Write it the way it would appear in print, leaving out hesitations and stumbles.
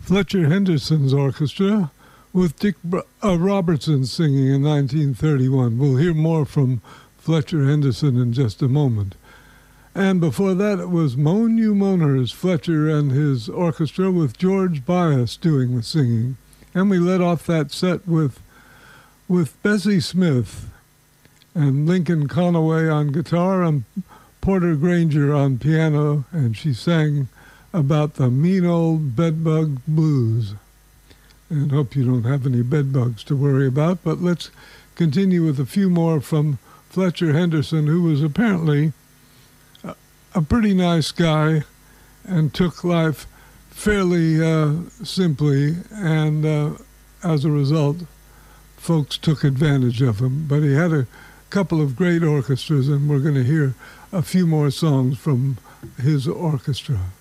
Fletcher Henderson's orchestra with Dick Robertson singing in 1931. We'll hear more from Fletcher Henderson in just a moment. And before that, it was Moan You Moaners, Fletcher and his orchestra with George Bias doing the singing. And we led off that set with Bessie Smith and Lincoln Conaway on guitar and Porter Granger on piano, and she sang about the mean old bedbug blues. And hope you don't have any bedbugs to worry about, but let's continue with a few more from Fletcher Henderson, who was apparently a pretty nice guy and took life fairly simply, and as a result, folks took advantage of him. But he had a couple of great orchestras, and we're going to hear a few more songs from his orchestra.